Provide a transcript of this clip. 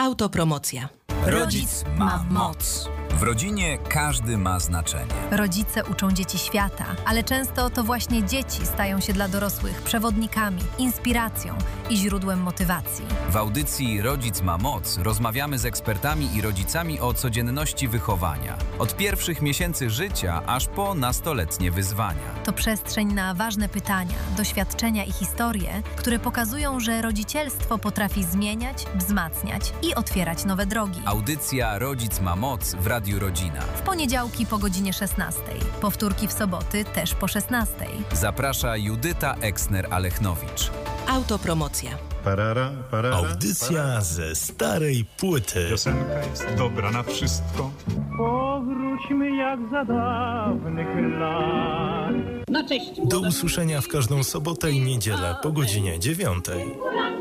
Autopromocja. Rodzic ma moc. W rodzinie każdy ma znaczenie. Rodzice uczą dzieci świata, ale często to właśnie dzieci stają się dla dorosłych przewodnikami, inspiracją i źródłem motywacji. W audycji Rodzic ma moc rozmawiamy z ekspertami i rodzicami o codzienności wychowania. Od pierwszych miesięcy życia aż po nastoletnie wyzwania. To przestrzeń na ważne pytania, doświadczenia i historie, które pokazują, że rodzicielstwo potrafi zmieniać, wzmacniać i otwierać nowe drogi. Audycja Rodzic ma moc w Radiu Rodzina. W poniedziałki po godzinie 16. Powtórki w soboty też po 16. Zaprasza Judyta Eksner-Alechnowicz. Autopromocja. Audycja ze starej płyty. Piosenka jest dobra na wszystko. Powróćmy jak za dawnych lat. No cześć. Do usłyszenia w każdą sobotę i niedzielę po godzinie 9.